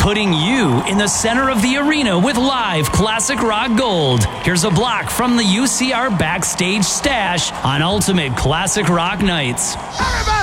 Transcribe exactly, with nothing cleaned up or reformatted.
putting you in the center of the arena with live classic rock gold. Here's a block from the U C R Backstage Stash on Ultimate Classic Rock Nights. Everybody!